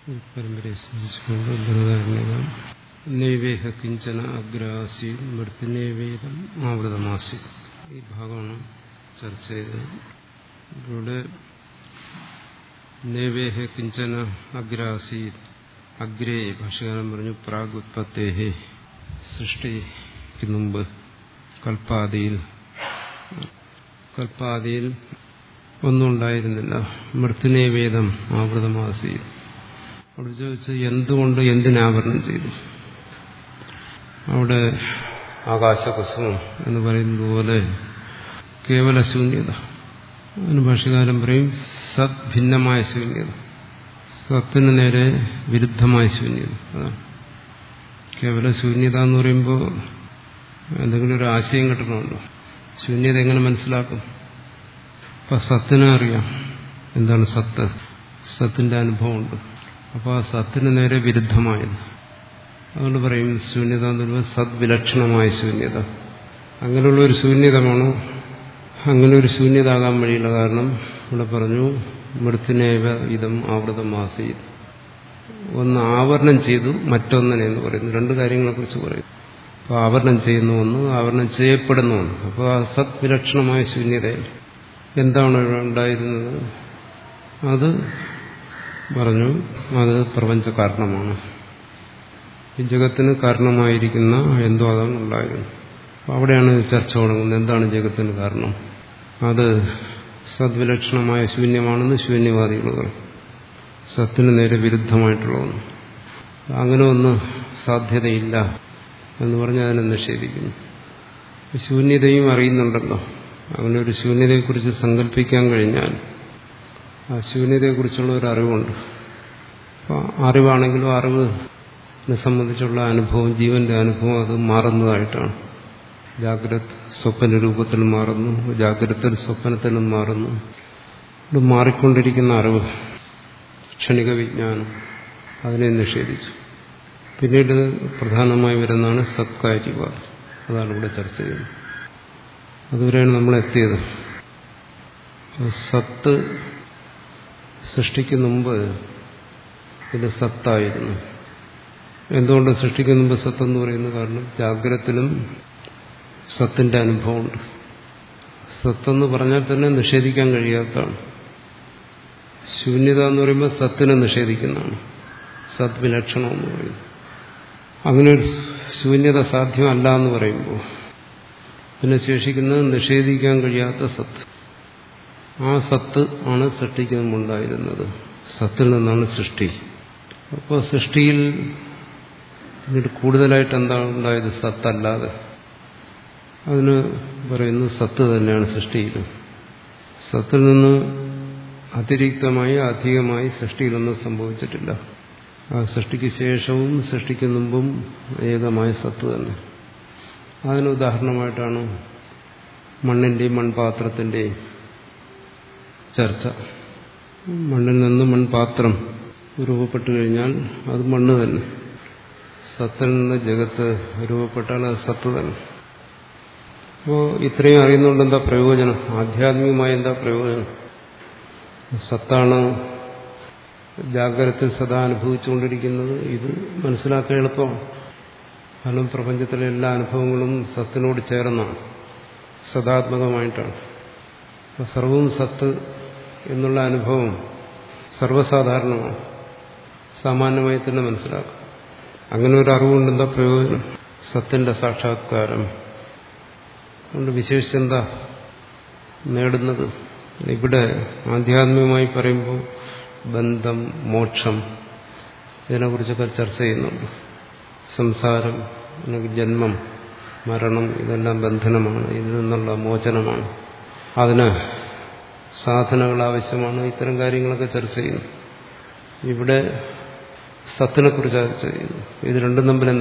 പരമ്പരയെ സ്മരിച്ചുകൊണ്ട് ബൃഹദാരണ്യകം നൈവേഹ കിഞ്ചന അഗ്രാസി മൃത്യുനൈവേദം ആവൃതമാസി. ഈ ഭാഗമാണ് ചർച്ച ചെയ്തത്. ഇവിടെ നൈവേഹ കിഞ്ചന അഗ്രാസി അഗ്രേ ഭാഷകാരൻ പറഞ്ഞു പ്രാഗുത്പത്തേഹേ, സൃഷ്ടിക്ക് മുമ്പ് കൽപ്പാദിയിൽ ഒന്നും ഉണ്ടായിരുന്നില്ല. മൃത്യുനൈവേദം ആവൃതമാസി. അവിടെ ചോദിച്ചു എന്തുകൊണ്ട് എന്തിനാവരണം ചെയ്തു. അവിടെ ആകാശകുസുമം എന്ന് പറയുന്നത് പോലെ കേവല ശൂന്യത. അതിന് ഭാഷകാരൻ പറയും സത് ഭിന്നമായ ശൂന്യത, സത്തിന് നേരെ വിരുദ്ധമായ ശൂന്യത. അതാണ് കേവല ശൂന്യത എന്ന് പറയുമ്പോൾ എന്തെങ്കിലും ഒരു ആശയം കിട്ടണമല്ലോ. ശൂന്യത എങ്ങനെ മനസ്സിലാക്കും? അപ്പം സത്തിനെ അറിയാം എന്താണ് സത്ത്, സത്തിന്റെ അനുഭവമുണ്ട്. അപ്പോൾ ആ സത്തിന് നേരെ വിരുദ്ധമായത്. അതുകൊണ്ട് പറയും ശൂന്യത എന്ന് പറയുമ്പോൾ സദ്വിലക്ഷണമായ ശൂന്യത. അങ്ങനെയുള്ള ഒരു ശൂന്യതമാണോ? അങ്ങനെ ഒരു ശൂന്യത ആകാൻ വഴിയില്ല. കാരണം ഇവിടെ പറഞ്ഞു മൃത്യുനേവ ഇതം ആവൃതമാസി. ഒന്ന് ആവരണം ചെയ്തു, മറ്റൊന്നിനെ എന്ന് പറയുന്നു. രണ്ട് കാര്യങ്ങളെക്കുറിച്ച് പറയും. അപ്പോൾ ആവരണം ചെയ്യുന്ന ഒന്ന്, ആവരണം ചെയ്യപ്പെടുന്ന ഒന്ന്. അപ്പോൾ ആ സദ്വിലക്ഷണമായ ശൂന്യത എന്താണ് ഉണ്ടായിരുന്നത്? അത് പറഞ്ഞു അത് പ്രപഞ്ച കാരണമാണ്. ഈ ജഗത്തിന് കാരണമായിരിക്കുന്ന എന്തോ അതാണ് ഉണ്ടായിരുന്നു. അവിടെയാണ് ചർച്ച തുടങ്ങുന്നത്. എന്താണ് ജഗത്തിന് കാരണം? അത് സദ്വിലക്ഷണമായ ശൂന്യമാണെന്ന് ശൂന്യവാദികൾ പറയും. സത്തിന് നേരെ വിരുദ്ധമായിട്ടുള്ള ഒന്ന്. അങ്ങനെ ഒന്ന് സാധ്യതയില്ല എന്ന് പറഞ്ഞ് അതിനെ നിഷേധിക്കുന്നു. ശൂന്യതയും അറിയുന്നുണ്ടല്ലോ. അങ്ങനെ ഒരു ശൂന്യതയെക്കുറിച്ച് സങ്കല്പിക്കാൻ കഴിഞ്ഞാൽ ആ ശൂന്യതയെക്കുറിച്ചുള്ള ഒരു അറിവുണ്ട്. അപ്പോൾ അറിവാണെങ്കിലും അറിവിനെ സംബന്ധിച്ചുള്ള അനുഭവം, ജീവന്റെ അനുഭവം അത് മാറുന്നതായിട്ടാണ്. ജാഗ്രത് സ്വപ്ന രൂപത്തിൽ മാറുന്നു, ജാഗ്രത്തിൽ സ്വപ്നത്തിലും മാറുന്നു. ഇത് മാറിക്കൊണ്ടിരിക്കുന്ന അറിവ്, ക്ഷണിക വിജ്ഞാനം, അതിനെ നിഷേധിച്ചു. പിന്നീട് പ്രധാനമായി വരുന്നതാണ് സത്കാര്യവാദം. അതാണ് ഇവിടെ ചർച്ച ചെയ്യുന്നത്. അതുവരെയാണ് നമ്മൾ എത്തിയത്. സത്ത് സൃഷ്ടിക്ക് മുമ്പ് ഇത് സത്തായിരുന്നു. എന്തുകൊണ്ട് സൃഷ്ടിക്ക് മുമ്പ് സത്തെന്ന് പറയുന്നു? കാരണം ജാഗ്രതത്തിലും സത്തിന്റെ അനുഭവമുണ്ട്. സത്തെന്ന് പറഞ്ഞാൽ തന്നെ നിഷേധിക്കാൻ കഴിയാത്തതാണ്. ശൂന്യത എന്ന് പറയുമ്പോൾ സത്തിനെ നിഷേധിക്കുന്നതാണ്. സത് വിലക്ഷണം എന്ന് പറയുന്നു. അങ്ങനെ ഒരു ശൂന്യത സാധ്യമല്ല എന്ന് പറയുമ്പോൾ പിന്നെ ശേഷിക്കുന്നത് നിഷേധിക്കാൻ കഴിയാത്ത സത്ത്. ആ സത്ത് ആണ് സൃഷ്ടിക്ക് മുമ്പുണ്ടായിരുന്നത്. സത്തിൽ നിന്നാണ് സൃഷ്ടി. അപ്പോൾ സൃഷ്ടിയിൽ പിന്നീട് കൂടുതലായിട്ട് എന്താണ് ഉണ്ടായത്? സത്തല്ലാതെ. അതിന് പറയുന്നു സത്ത് തന്നെയാണ് സൃഷ്ടിയിൽ. സത്തിൽ നിന്ന് അതിരിക്തമായി അധികമായി സൃഷ്ടിയിലൊന്നും സംഭവിച്ചിട്ടില്ല. ആ സൃഷ്ടിക്ക് ശേഷവും സൃഷ്ടിക്ക് മുമ്പും ഏകമായ സത്ത് തന്നെ. അതിന് ഉദാഹരണമായിട്ടാണ് മണ്ണിന്റെയും മൺപാത്രത്തിന്റെയും ചർച്ച. മണ്ണിൽ നിന്ന് മൺപാത്രം രൂപപ്പെട്ടു കഴിഞ്ഞാൽ അത് മണ്ണ് തന്നെ. സത്തിൽ നിന്ന് ജഗത്ത് രൂപപ്പെട്ടാൽ അത് സത്ത് തന്നെ. അപ്പോൾ ഇത്രയും അറിയുന്നതുകൊണ്ട് എന്താ പ്രയോജനം? ആധ്യാത്മികമായ എന്താ പ്രയോജനം? സത്താണ് ജാഗ്രതത്തിൽ സദാ അനുഭവിച്ചുകൊണ്ടിരിക്കുന്നത്. ഇത് മനസ്സിലാക്കാൻ എളുപ്പമാണ്. കാരണം പ്രപഞ്ചത്തിലെ എല്ലാ അനുഭവങ്ങളും സത്തിനോട് ചേർന്നാണ്, സദാത്മകമായിട്ടാണ്. അപ്പോൾ സർവവും സത്ത് എന്നുള്ള അനുഭവം സർവ്വസാധാരണമാണ്. സാമാന്യമായി തന്നെ മനസ്സിലാക്കും. അങ്ങനെ ഒരു അറിവുകൊണ്ട് എന്താ പ്രയോജനം? സത്തിന്റെ സാക്ഷാത്കാരം കൊണ്ട് വിശേഷിച്ചെന്താ നേടുന്നത്? ഇവിടെ ആധ്യാത്മികമായി പറയുമ്പോൾ ബന്ധം, മോക്ഷം, ഇതിനെക്കുറിച്ചൊക്കെ ചർച്ച ചെയ്യുന്നുണ്ട്. സംസാരം, ജന്മം, മരണം, ഇതെല്ലാം ബന്ധനമാണ്. ഇതിൽ നിന്നുള്ള മോചനമാണ്. അതിന് സാധനകൾ ആവശ്യമാണ്. ഇത്തരം കാര്യങ്ങളൊക്കെ ചർച്ച ചെയ്യുന്നു. ഇവിടെ സത്തിനെക്കുറിച്ച് ചർച്ച ചെയ്യുന്നു. ഇത് രണ്ടും തമ്മിൽ